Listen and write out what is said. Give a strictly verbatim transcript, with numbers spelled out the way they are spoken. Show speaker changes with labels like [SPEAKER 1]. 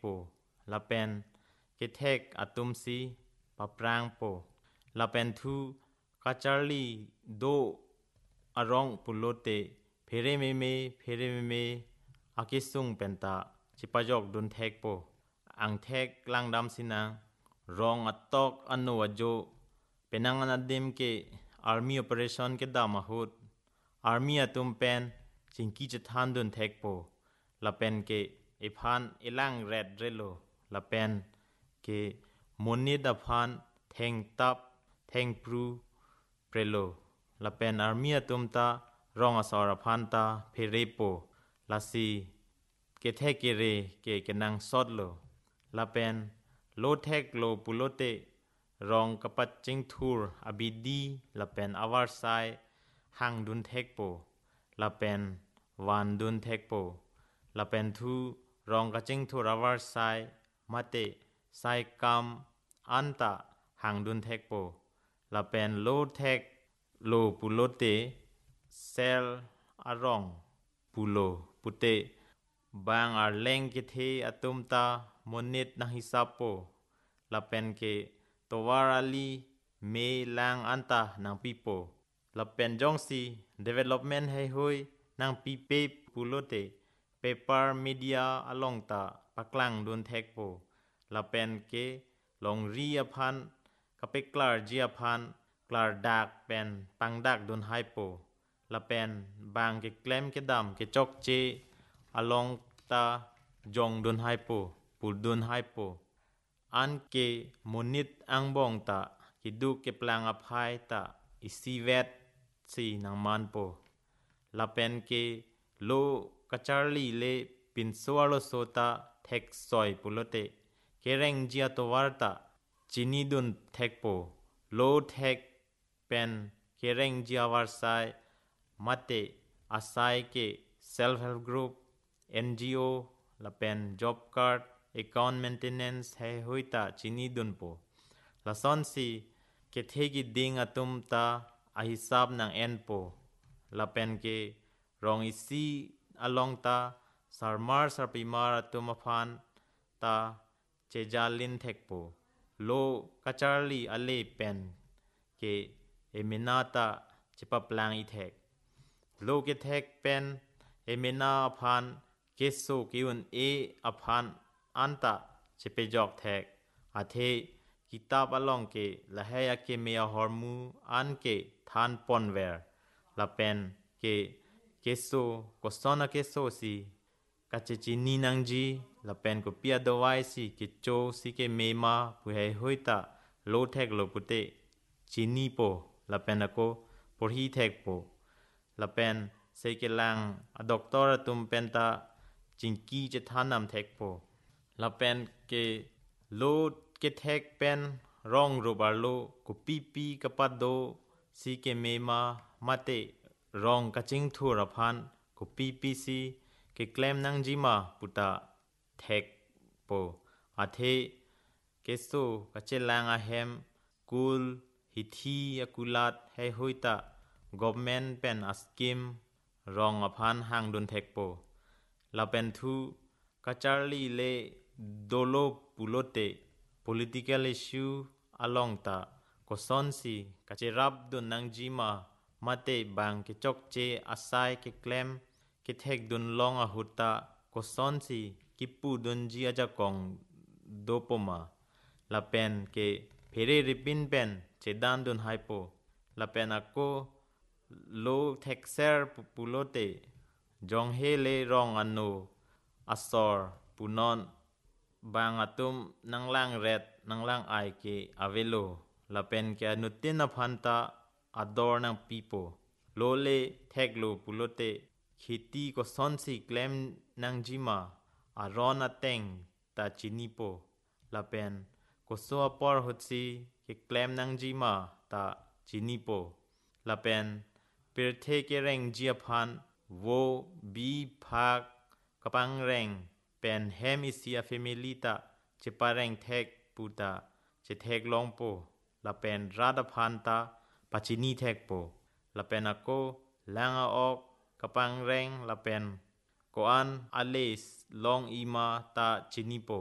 [SPEAKER 1] po la pen ke thek atum si pa prang po la pen thu ka charli do arong pulote phere me me phere me me akisung penta chipajok dun thek po ang thek langdam sinang rong atok anu ajo penang anadim ke army operation ke damahut army atum pen chingki chathan dun thek po la pen ke iphan ilang red relo la pen ke monid aphan theng tap theng pru prelo la pen army atum ta rong asor aphan ta pherepo la si ke thek ke re ke kenang sot lo la pen lo thek lo pulote rong kapat ching thur abidi la pen awar sai hang dun thek po la pen wan dun thek po la pen thu rong ka ching thur awar sai mate sai kam anta hang dun thek po la pen lo thek lo pulote sel arong pulo pute bang ar leng ke the atum ta monit na hisap po la pen ke towar ali me lang anta nang pipo la pen jong si development hai hoi nang pipe pulote paper media along ta paklang dun thek po la pen ke long ri aphan kapeklar ji aphan klar dak pen pangdak dun hai po la pen bang ke klem ke dam ke chok che along ta jong dun hai po pul dun hai po an ke monit ang bong ta kidu ke plang aphai ta isivet si nang man po la pen ke lo kacharli le pin swalo sota thek soi pulote kereng jia to warta chini dun thek po lo thek pen kereng jia war sai mate asai ke self help group N G O la pen job card account maintenance hai hoita chini dun po la son si ke thegi ding atum ta ahisab nang en po la pen ke rong isi along ta sarmar sarpimar atum aphan ta chejalin thek po lo kacharli ale pen ke eminata chipaplang i thek lo ke thek pen emina aphan keso kiun e aphan anta chepejok thek athe kitab along ke lahaya ke mea hormu an ke than ponver la pen ke keso kosona keso si kachechini nangji la pen ko pia dawai si ke cho si ke mema puhai hoita lo thek lo pute chini po la pen ako porhi thek po la pen se ke lang a doktor tum penta chingki che thanam thek po la pen ke lo ke thek pen rong robar lo ko pipi kapat do si ke mema mate rong kaching thur aphan ko pipi si ke claim nang jima puta thek po athe keso kachelang a hem kul hithi akulat hai hoita government pen askim rong aphan hang dun thek po la pen thu kacharli le dolo pulote political issue along ta koson si kacherap dun nang jima mate bang ke chok che asai ke claim ke thek dun long a huta koson si kipu dun ji aja kong dopoma la pen ke phere ripin pen che dan dun haipo la pen ako lo thek ser pulote jong he le rong anu asor punon bang atum nanglang red nanglang ai ke avelo la pen ke anutin aphanta ador nang pipo lo le thek lo pulote khiti ko sonsi claim nang jima aron ateng ta chinipo la pen ko so por hotsi ke claim nang jima ta chinipo la pen pirthe ke reng jia phan wo bi phak kapang reng pen hem isia family ta chepareng thek puta che thek longpo la pen rada phan ta pachini thek po la pen ako langa ok kapang reng la pen koan ales long ima ta chinipo